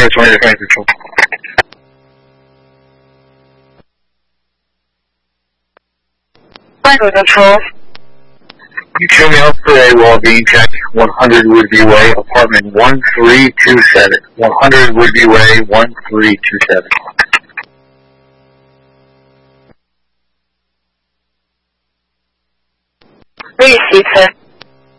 020 to Flight Control. Flight Control. You show me out for a well-being check, 100 Woodview Way, apartment 1327. 100 Woodview Way, 1327. Received, sir.